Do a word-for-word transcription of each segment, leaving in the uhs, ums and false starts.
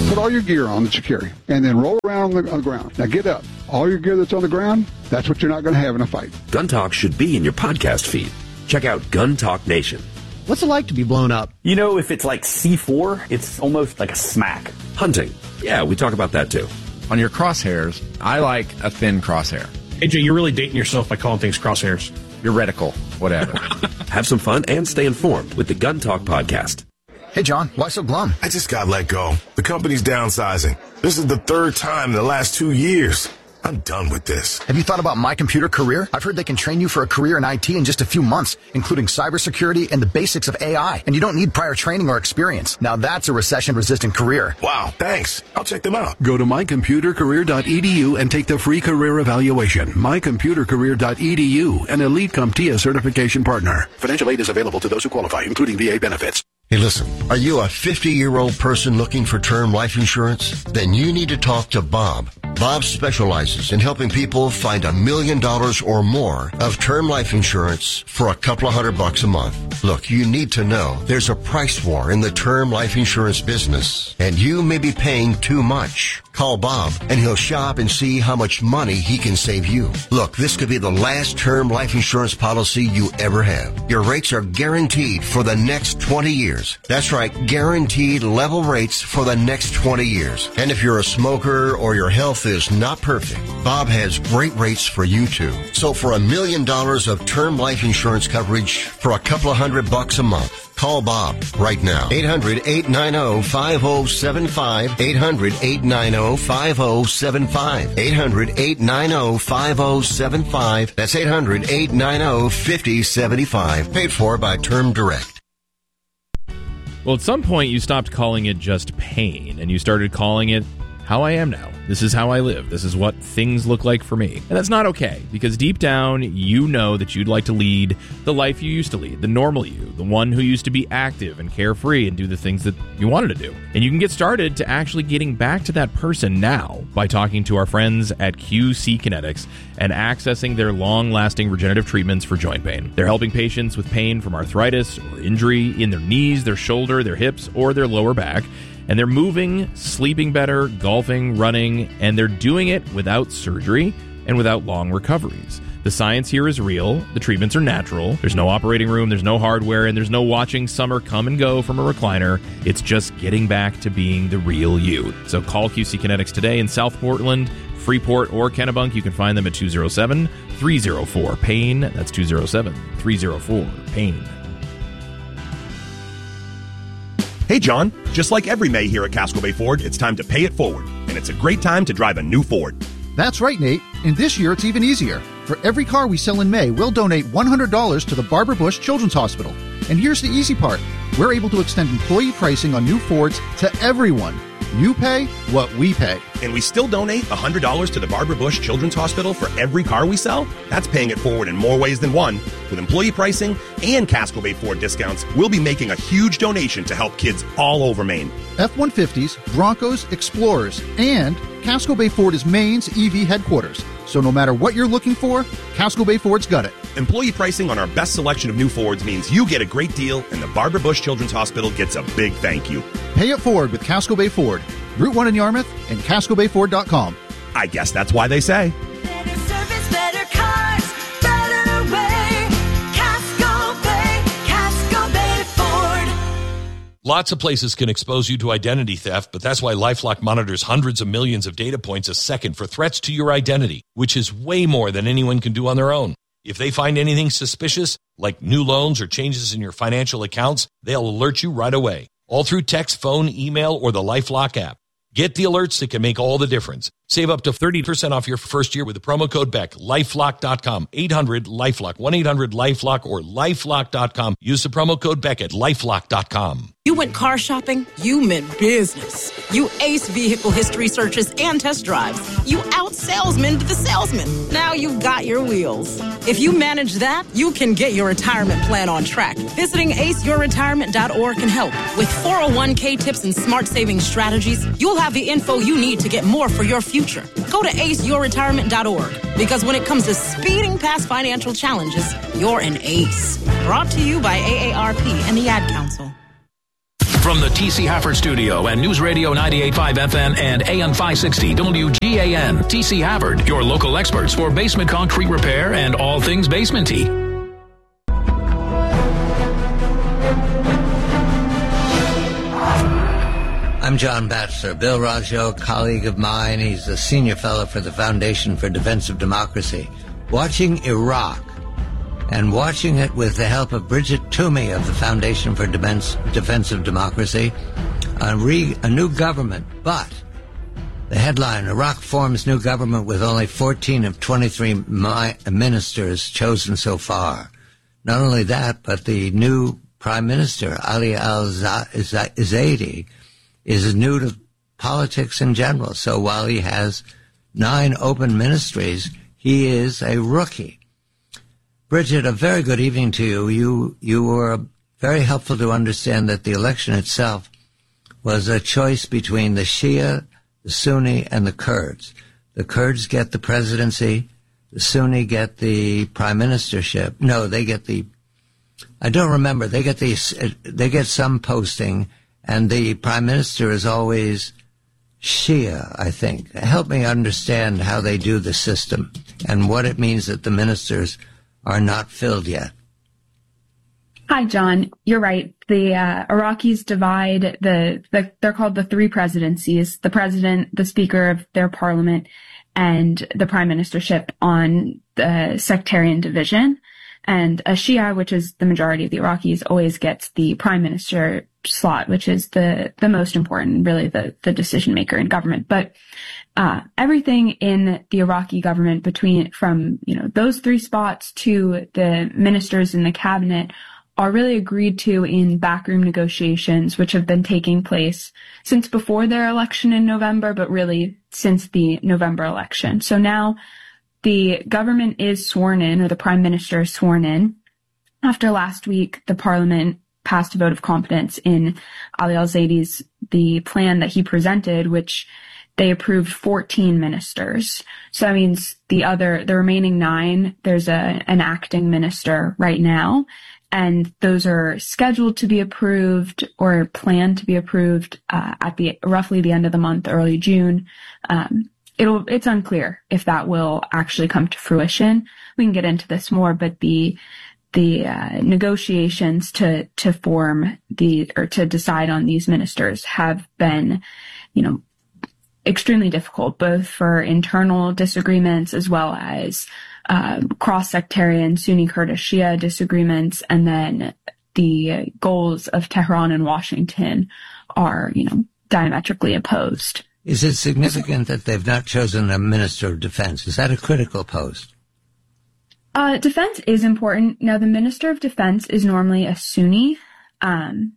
Put all your gear on that you carry, and then roll around on the, on the ground. Now get up. All your gear that's on the ground, that's what you're not going to have in a fight. Gun Talk should be in your podcast feed. Check out Gun Talk Nation. What's it like to be blown up? You know, if it's like C four, it's almost like a smack. Hunting. Yeah, we talk about that too. On your crosshairs, I like a thin crosshair. A J, you're really dating yourself by calling things crosshairs. Your reticle, whatever. Have some fun and stay informed with the Gun Talk podcast. Hey, John, why so glum? I just got let go. The company's downsizing. This is the third time in the last two years. I'm done with this. Have you thought about My Computer Career? I've heard they can train you for a career in I T in just a few months, including cybersecurity and the basics of A I. And you don't need prior training or experience. Now that's a recession-resistant career. Wow, thanks. I'll check them out. Go to my computer career dot e d u and take the free career evaluation. my computer career dot e d u, an Elite CompTIA certification partner. Financial aid is available to those who qualify, including V A benefits. Hey, listen, are you a fifty-year-old person looking for term life insurance? Then you need to talk to Bob. Bob specializes in helping people find a million dollars or more of term life insurance for a couple of hundred bucks a month. Look, you need to know there's a price war in the term life insurance business, and you may be paying too much. Call Bob, and he'll shop and see how much money he can save you. Look, this could be the last term life insurance policy you ever have. Your rates are guaranteed for the next twenty years. That's right, guaranteed level rates for the next twenty years. And if you're a smoker or your health is not perfect, Bob has great rates for you too. So for a million dollars of term life insurance coverage for a couple of hundred bucks a month, call Bob right now. eight hundred, eight nine zero, five zero seven five. eight hundred, eight nine zero, five zero seven five. eight hundred, eight nine zero, five zero seven five. That's eight hundred, eight nine zero, five zero seven five. Paid for by Term Direct. Well, at some point you stopped calling it just pain, and you started calling it how I am now. This is how I live. This is what things look like for me. And that's not okay, because deep down, you know that you'd like to lead the life you used to lead, the normal you, the one who used to be active and carefree and do the things that you wanted to do. And you can get started to actually getting back to that person now by talking to our friends at Q C Kinetics and accessing their long-lasting regenerative treatments for joint pain. They're helping patients with pain from arthritis or injury in their knees, their shoulder, their hips, or their lower back. And they're moving, sleeping better, golfing, running, and they're doing it without surgery and without long recoveries. The science here is real. The treatments are natural. There's no operating room, there's no hardware, and there's no watching summer come and go from a recliner. It's just getting back to being the real you. So call Q C Kinetics today in South Portland, Freeport, or Kennebunk. You can find them at two oh seven, three oh four, pain. That's two oh seven, three oh four, pain. Hey, John, just like every May here at Casco Bay Ford, it's time to pay it forward. And it's a great time to drive a new Ford. That's right, Nate. And this year it's even easier. For every car we sell in May, we'll donate one hundred dollars to the Barbara Bush Children's Hospital. And here's the easy part. We're able to extend employee pricing on new Fords to everyone. You pay what we pay. And we still donate one hundred dollars to the Barbara Bush Children's Hospital for every car we sell? That's paying it forward in more ways than one. With employee pricing and Casco Bay Ford discounts, we'll be making a huge donation to help kids all over Maine. F one fifties, Broncos, Explorers, and Casco Bay Ford is Maine's E V headquarters. So no matter what you're looking for, Casco Bay Ford's got it. Employee pricing on our best selection of new Fords means you get a great deal, and the Barbara Bush Children's Hospital gets a big thank you. Pay it forward with Casco Bay Ford. Route one in Yarmouth and casco bay ford dot com. I guess that's why they say. Better service, better cars, better way. Casco Bay, Casco Bay Ford. Lots of places can expose you to identity theft, but that's why LifeLock monitors hundreds of millions of data points a second for threats to your identity, which is way more than anyone can do on their own. If they find anything suspicious, like new loans or changes in your financial accounts, they'll alert you right away, all through text, phone, email, or the LifeLock app. Get the alerts that can make all the difference. Save up to thirty percent off your first year with the promo code Beck. lifelock dot com, eight hundred LifeLock, one eight hundred LifeLock, or lifelock dot com. Use the promo code Beck at lifelock dot com. You went car shopping, you meant business. You ace vehicle history searches and test drives. You out-salesman to the salesman. Now you've got your wheels. If you manage that, you can get your retirement plan on track. Visiting ace your retirement dot org can help. With four oh one k tips and smart saving strategies, you'll have the info you need to get more for your future. Go to ace your retirement dot org, because when it comes to speeding past financial challenges, you're an ace. Brought to you by A A R P and the Ad Council. From the T C Hafford Studio and News Radio ninety-eight point five F M and A M five sixty W G A N, T C Hafford, your local experts for basement concrete repair and all things basement-y. I'm John Batchelor. Bill Raggio, a colleague of mine. He's a senior fellow for the Foundation for Defense of Democracy. Watching Iraq and watching it with the help of Bridget Toomey of the Foundation for Defense, Defense of Democracy, a, re, a new government, but the headline, Iraq forms new government with only fourteen of twenty-three mi- ministers chosen so far. Not only that, but the new Prime Minister, Ali al-Zaidi, is new to politics in general. So while he has nine open ministries, he is a rookie. Bridget, a very good evening to you. You you were very helpful to understand that the election itself was a choice between the Shia, the Sunni, and the Kurds. The Kurds get the presidency. The Sunni get the prime ministership. No, they get the, I don't remember. They get the, they get some posting, and the prime minister is always Shia, I think. Help me understand how they do the system and what it means that the ministers are not filled yet. Hi, John. You're right. The uh, Iraqis divide the, the, they're called the three presidencies, the president, the speaker of their parliament, and the prime ministership on the sectarian division. And a Shia, which is the majority of the Iraqis, always gets the prime minister slot, which is the, the most important, really the, the decision maker in government. But, uh, everything in the Iraqi government between, from, you know, those three spots to the ministers in the cabinet are really agreed to in backroom negotiations, which have been taking place since before their election in November, but really since the November election. So now the government is sworn in, or the prime minister is sworn in. After last week, the parliament passed a vote of confidence in Ali al-Zaidi's, the plan that he presented, which they approved fourteen ministers. So that means the other, the remaining nine, there's a, an acting minister right now, and those are scheduled to be approved or planned to be approved uh, at the roughly the end of the month, early June. Um, it'll, it's unclear if that will actually come to fruition. We can get into this more, but the the uh, negotiations to to form the or to decide on these ministers have been, you know, extremely difficult, both for internal disagreements as well as uh, cross-sectarian Sunni Kurdish Shia disagreements, and then the goals of Tehran and Washington are, you know, diametrically opposed. Is it significant that they've not chosen a minister of defense? Is that a critical post? Uh, defense is important. Now, the Minister of Defense is normally a Sunni, um,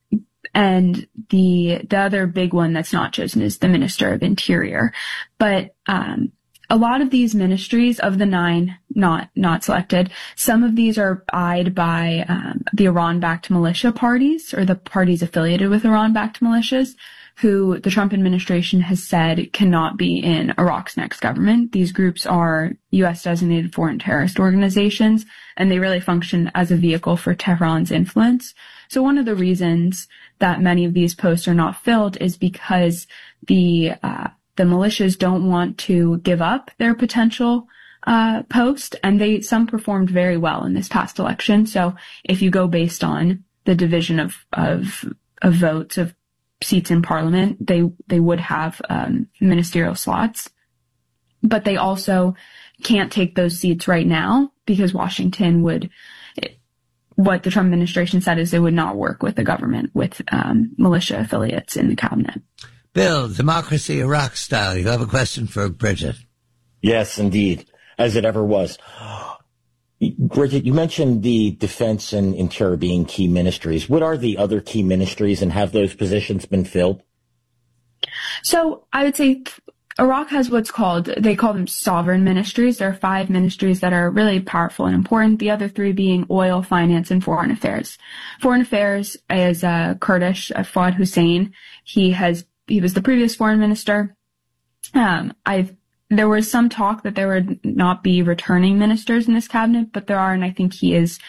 and the the other big one that's not chosen is the Minister of Interior. But um, a lot of these ministries, of the nine not not selected, some of these are eyed by um, the Iran-backed militia parties, or the parties affiliated with Iran-backed militias, who the Trump administration has said cannot be in Iraq's next government. These groups are U S-designated foreign terrorist organizations, and they really function as a vehicle for Tehran's influence. So one of the reasons that many of these posts are not filled is because the uh, the militias don't want to give up their potential uh post, and they some performed very well in this past election. So if you go based on the division of of, of votes of seats in parliament, they they would have um, ministerial slots, but they also can't take those seats right now because Washington would. It, what the Trump administration said is they would not work with the government with um, militia affiliates in the cabinet. Bill, democracy Iraq style. You have a question for Bridget? Yes, indeed, as it ever was. Bridget, you mentioned the defense and interior being key ministries. What are the other key ministries, and have those positions been filled? So I would say Iraq has what's called, they call them sovereign ministries. There are five ministries that are really powerful and important, the other three being oil, finance, and foreign affairs. Foreign affairs is uh, Kurdish, uh, Fuad Hussein. He has, he was the previous foreign minister. Um, I've There was some talk that there would not be returning ministers in this cabinet, but there are, and I think he is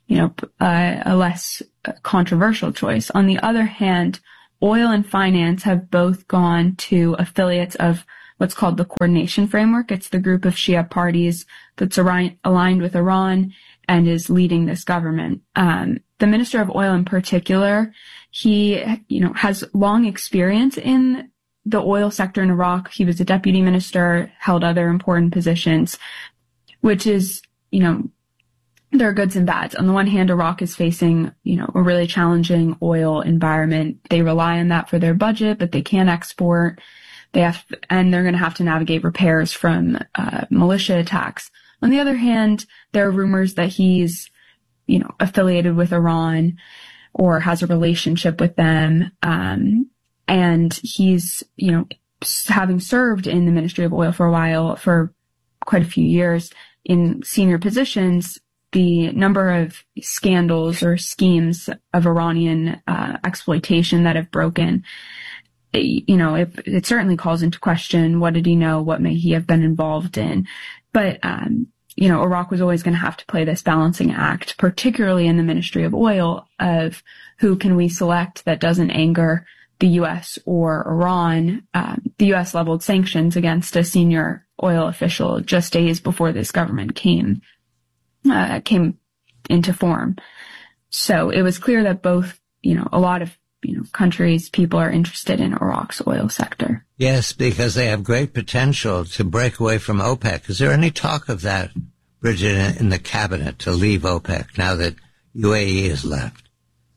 you know, uh, a less controversial choice. On the other hand, oil and finance have both gone to affiliates of what's called the Coordination Framework. It's the group of Shia parties that's aligned with Iran and is leading this government. Um, the Minister of Oil in particular, he, you know, has long experience in the oil sector in Iraq. He was a deputy minister, held other important positions, which is, you know, there are goods and bads. On the one hand, Iraq is facing, you know, a really challenging oil environment. They rely on that for their budget, but they can't export. They have, and they're going to have to navigate repairs from uh, militia attacks. On the other hand, there are rumors that he's, you know, affiliated with Iran or has a relationship with them. Um, and he's, you know, having served in the Ministry of Oil for a while, for quite a few years in senior positions, the number of scandals or schemes of Iranian uh, exploitation that have broken, you know, it, it certainly calls into question what did he know, what may he have been involved in. But, um, you know, Iraq was always going to have to play this balancing act, particularly in the Ministry of Oil, of who can we select that doesn't anger the U S or Iran. Um, the U S leveled sanctions against a senior oil official just days before this government came uh, came into form. So it was clear that both, you know, a lot of, you know, countries, people are interested in Iraq's oil sector. Yes, because they have great potential to break away from OPEC. Is there any talk of that, Bridget, in the cabinet to leave OPEC now that U A E is left?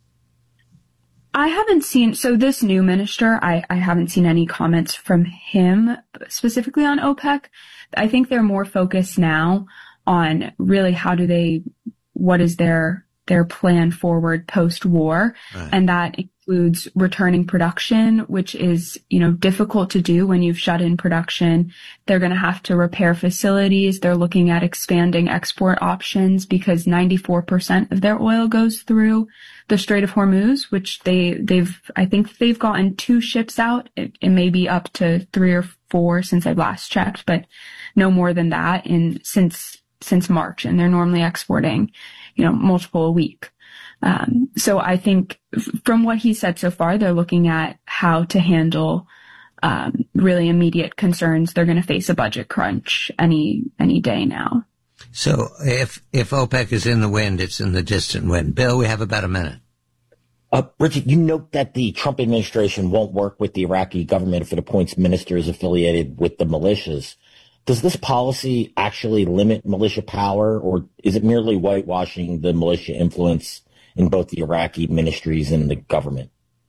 I haven't seen, so this new minister, I, I haven't seen any comments from him specifically on OPEC. I think they're more focused now on really how do they, what is their, their plan forward post-war. Right. And that includes returning production, which is, you know, difficult to do when you've shut in production. They're going to have to repair facilities. They're looking at expanding export options because ninety-four percent of their oil goes through the Strait of Hormuz, which they, they've, I think they've gotten two ships out. It, it may be up to three or four since I've last checked, but no more than that in, since, since March. And they're normally exporting, you know, multiple a week. Um, so I think from what he said so far, they're looking at how to handle, um, really immediate concerns. They're going to face a budget crunch any, any day now. So if, if OPEC is in the wind, it's in the distant wind. Bill, we have about a minute. Uh, Bridget, you note that the Trump administration won't work with the Iraqi government if it appoints ministers affiliated with the militias. Does this policy actually limit militia power, or is it merely whitewashing the militia influence in both the Iraqi ministries and the government?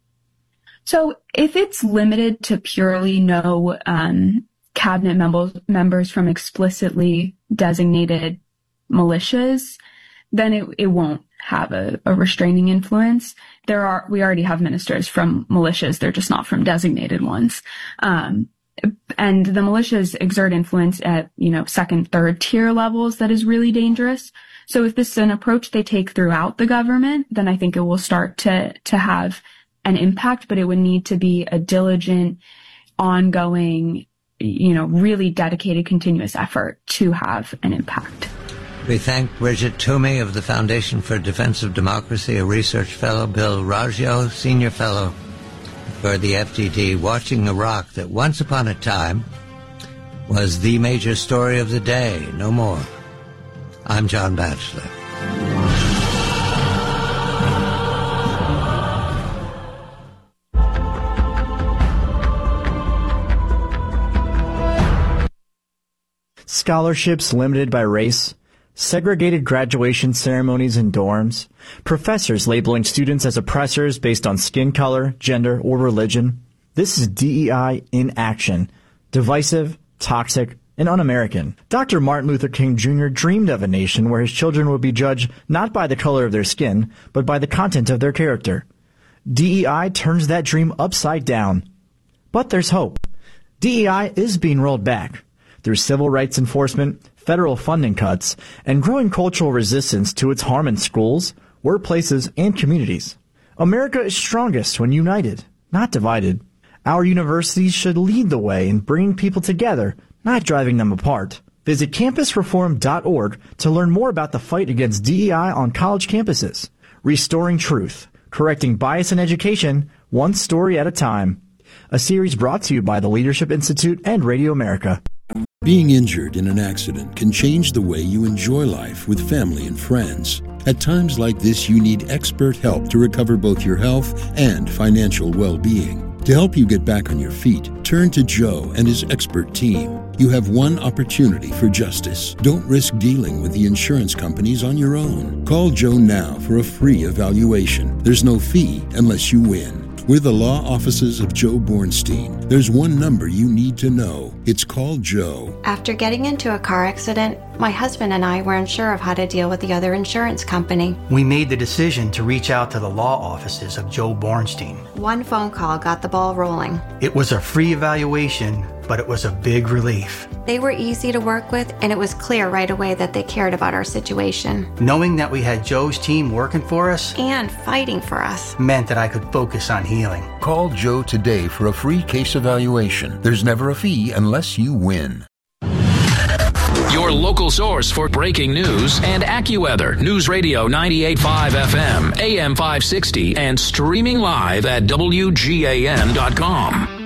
So if it's limited to purely no um, cabinet mem- members from explicitly designated militias, then it, it won't have a, a restraining influence. There are, we already have ministers from militias. They're just not from designated ones. Um, and the militias exert influence at, you know, second, third tier levels that is really dangerous. So if this is an approach they take throughout the government, then I think it will start to, to have an impact, but it would need to be a diligent, ongoing, you know, really dedicated, continuous effort to have an impact. We thank Bridget Toomey of the Foundation for Defense of Democracy, a research fellow, Bill Raggio, senior fellow for the F D D, watching Iraq that once upon a time was the major story of the day. No more. I'm John Batchelor. Scholarships limited by race, segregated graduation ceremonies in dorms, professors labeling students as oppressors based on skin color, gender, or religion. This is D E I in action. Divisive, toxic, and un-American. Doctor Martin Luther King Junior dreamed of a nation where his children would be judged not by the color of their skin, but by the content of their character. D E I turns that dream upside down. But there's hope. D E I is being rolled back through civil rights enforcement, federal funding cuts, and growing cultural resistance to its harm in schools, workplaces, and communities. America is strongest when united, not divided. Our universities should lead the way in bringing people together, not driving them apart. Visit campus reform dot org to learn more about the fight against D E I on college campuses. Restoring Truth, correcting bias in education, one story at a time. A series brought to you by the Leadership Institute and Radio America. Being injured in an accident can change the way you enjoy life with family and friends. At times like this, you need expert help to recover both your health and financial well-being. To help you get back on your feet, turn to Joe and his expert team. You have one opportunity for justice. Don't risk dealing with the insurance companies on your own. Call Joe now for a free evaluation. There's no fee unless you win. We're the law offices of Joe Bornstein. There's one number you need to know. It's called Joe. After getting into a car accident, my husband and I weren't sure of how to deal with the other insurance company. We made the decision to reach out to the law offices of Joe Bornstein. One phone call got the ball rolling. It was a free evaluation, but it was a big relief. They were easy to work with, and it was clear right away that they cared about our situation. Knowing that we had Joe's team working for us and fighting for us meant that I could focus on healing. Call Joe today for a free case evaluation. There's never a fee unless you win. Your local source for breaking news and AccuWeather. News Radio ninety-eight point five F M, A M five sixty, and streaming live at W G A N dot com.